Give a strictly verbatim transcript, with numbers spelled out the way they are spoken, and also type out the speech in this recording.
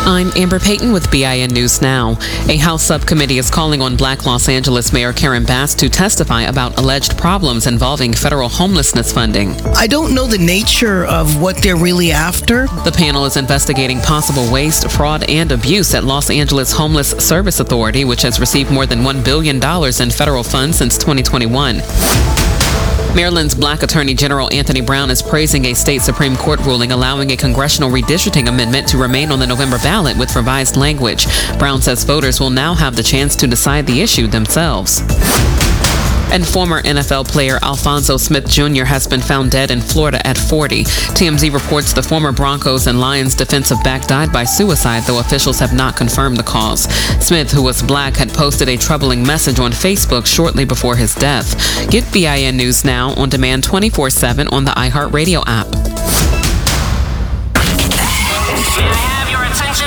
I'm Amber Payton with B I N News Now. A House subcommittee is calling on Black Los Angeles Mayor Karen Bass to testify about alleged problems involving federal homelessness funding. I don't know the nature of what they're really after. The panel is investigating possible waste, fraud, and abuse at Los Angeles Homeless Service Authority, which has received more than one billion dollars in federal funds since twenty twenty-one. Maryland's Black Attorney General Anthony Brown is praising a state Supreme Court ruling allowing a congressional redistricting amendment to remain on the November ballot with revised language. Brown says voters will now have the chance to decide the issue themselves. And former N F L player Alphonso Smith Junior has been found dead in Florida at forty. T M Z reports the former Broncos and Lions defensive back died by suicide, though officials have not confirmed the cause. Smith, who was black, had posted a troubling message on Facebook shortly before his death. Get B I N News Now on demand twenty-four seven on the iHeartRadio app.